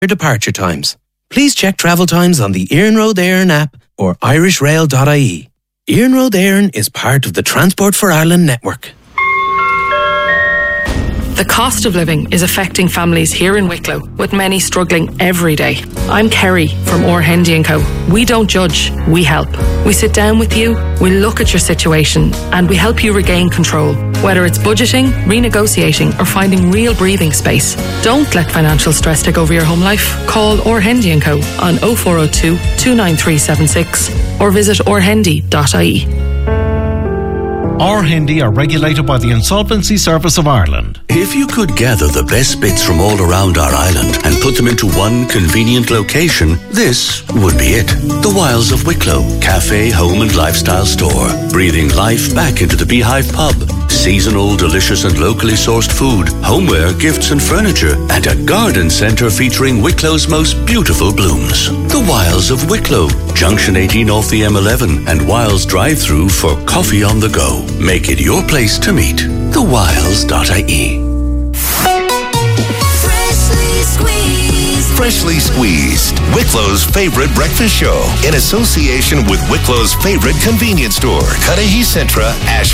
departure times. Please check travel times on the Iarnród Éireann app or irishrail.ie. Iarnród Éireann is part of the Transport for Ireland network. The cost of living is affecting families here in Wicklow, with many struggling every day. I'm Kerry from Orr Hendy & Co. We don't judge, we help. We sit down with you, we look at your situation, and we help you regain control. Whether it's budgeting, renegotiating, or finding real breathing space. Don't let financial stress take over your home life. Call Orr Hendy & Co. on 0402 29376 or visit orrhendy.ie. Orr Hendy are regulated by the Insolvency Service of Ireland. If you could gather the best bits from all around our island and put them into one convenient location, this would be it. The Wilds of Wicklow, cafe, home and lifestyle store. Breathing life back into the Beehive pub. Seasonal, delicious and locally sourced food, homeware, gifts and furniture, and a garden centre featuring Wicklow's most beautiful blooms. The Wilds of Wicklow, Junction 18 off the M11 and Wilds drive-through for coffee on the go. Make it your place to meet. thewilds.ie. Freshly Squeezed, Wicklow's favorite breakfast show, in association with Wicklow's favorite convenience store, Cudahy Centra, Ash.